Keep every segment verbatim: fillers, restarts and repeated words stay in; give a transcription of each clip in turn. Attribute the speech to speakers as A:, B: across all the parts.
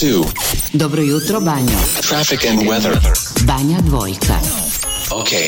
A: two.
B: Dobro jutro, Banjo.
A: Traffic and weather.
B: Banja dvojka.
A: Okay.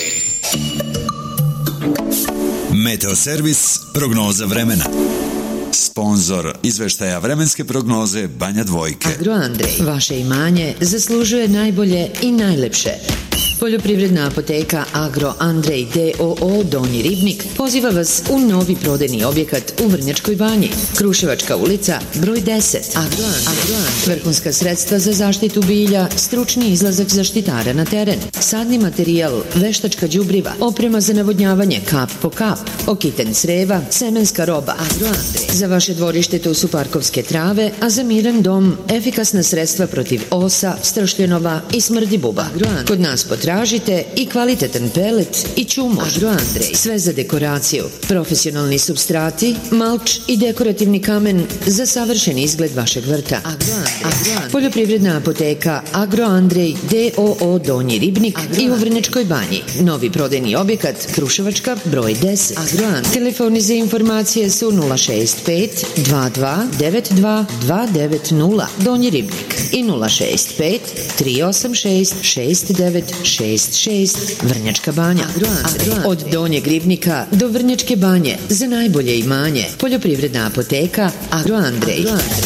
C: Meteoservis, prognoza vremena. Sponzor izveštaja vremenske prognoze Banja dvojke.
D: Agro Andrej, vaše imanje zaslužuje najbolje i najlepše. Poljoprivredna apoteka Agro Andrej D O O Donji Ribnik poziva vas u novi prodajni objekat u Vrnjačkoj banji. Kruševačka ulica, broj deset. Agro Andrej. Vrhunska sredstva za zaštitu bilja, stručni izlazak zaštitara na teren, sadni materijal, veštačka đubriva, oprema za navodnjavanje kap po kap, okiten creva, semenska roba. Agro Andrej. Za vaše dvorište tu su parkovske trave, a za miran dom efikasna sredstva protiv osa, stršljenova i smrdi buba. Agro Andrej. Kod nas potražite i kvalitetan pelet i čumož. Agro Andrej. Sve za dekoraciju. Profesionalni substrati, malč i dekorativni kamen za savršen izgled vašeg vrta. Agro Andrej. Poljoprivredna apoteka Agro Andrej D O O Donji Ribnik i u Vrnjačkoj banji. Novi prodajni objekat Kruševačka broj deset. Agro Andrej. Telefoni za informacije su nula šest pet dva dva devet dva dva devet nula Donji Ribnik i nula šest pet tri osam šest šest devet šest šest Vrnjačka banja. Od Donjeg Ribnika do Vrnjačke banje za najbolje imanje. Poljoprivredna apoteka Agro Andrej.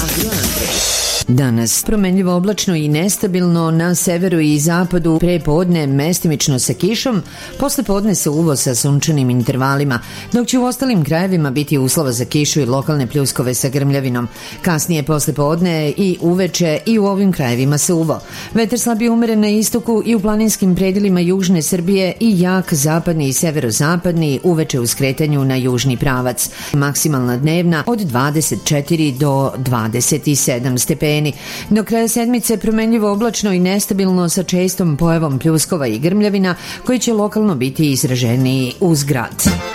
D: Danas promenljivo oblačno i nestabilno na severu i zapadu, pre podne mestimično sa kišom, posle podne sa uvo sa sunčanim intervalima, dok će u ostalim krajevima biti uslova za kišu i lokalne pljuskove sa grmljavinom. Kasnije posle podne i uveče i u ovim krajevima sa uvo. Vetar slab je umeren na istoku i u planinskim predelima južne Srbije i jak zapadni i severozapadni, uveče u skretanju na južni pravac. Maksimalna dnevna od dvadeset četiri do dvadeset sedam stepeni. Do kraja sedmice promenljivo oblačno i nestabilno sa čestom pojavom pljuskova i grmljavina koji će lokalno biti izraženiji uz grad.